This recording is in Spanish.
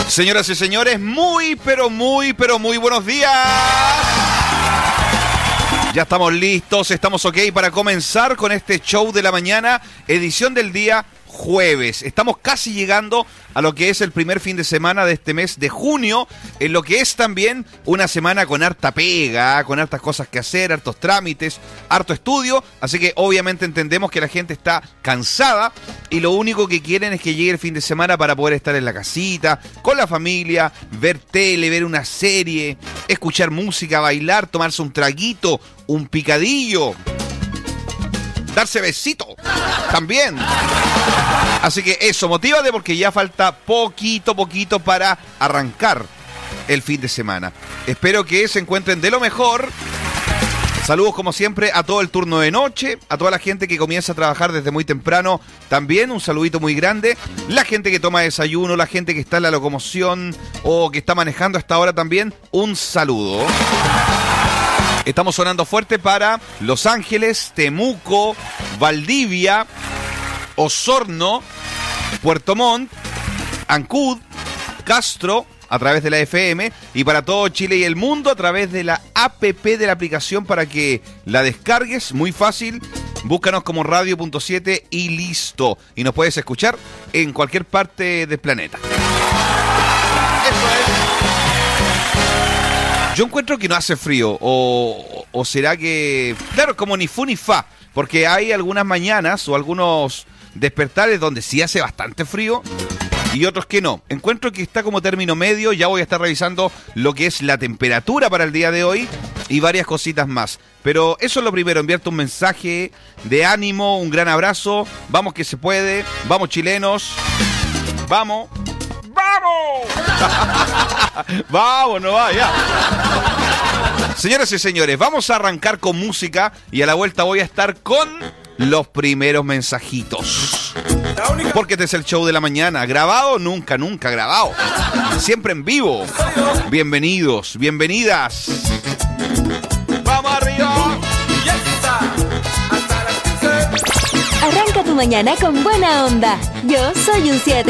Señoras y señores, muy buenos días. Ya estamos listos, estamos ok para comenzar con este show de la mañana, edición del día jueves. Estamos casi llegando a lo que es el primer fin de semana de este mes de junio, en lo que es también una semana con harta pega, con hartas cosas que hacer, hartos trámites, harto estudio, así que obviamente entendemos que la gente está cansada y lo único que quieren es que llegue el fin de semana para poder estar en la casita, con la familia, ver tele, ver una serie, escuchar música, bailar, tomarse un traguito, un picadillo, darse besito también. Así que eso, motívate porque ya falta poquito para arrancar el fin de semana. Espero que se encuentren de lo mejor. Saludos como siempre a todo el turno de noche, a toda la gente que comienza a trabajar desde muy temprano. También un saludito muy grande. La gente que toma desayuno, la gente que está en la locomoción o que está manejando hasta ahora también, un saludo. Estamos sonando fuerte para Los Ángeles, Temuco, Valdivia, Osorno, Puerto Montt, Ancud, Castro, a través de la FM, y para todo Chile y el mundo a través de la APP de la aplicación para que la descargues, muy fácil. Búscanos como Radio.7 y listo. Y nos puedes escuchar en cualquier parte del planeta. Eso es. Yo encuentro que no hace frío, o será que... Claro, como ni fu ni fa, porque hay algunas mañanas o algunos despertares donde sí hace bastante frío y otros que no. Encuentro que está como término medio. Ya voy a estar revisando lo que es la temperatura para el día de hoy y varias cositas más. Pero eso es lo primero, enviarte un mensaje de ánimo, un gran abrazo. Vamos que se puede, vamos chilenos, vamos. ¡Vamos! ¡Vamos, no va, ya! Señoras y señores, vamos a arrancar con música y a la vuelta voy a estar con los primeros mensajitos. Porque este es el show de la mañana. ¿Grabado? Nunca grabado. Siempre en vivo. Bienvenidos, bienvenidas. ¡Vamos arriba! Arranca tu mañana con buena onda. Yo soy un 7.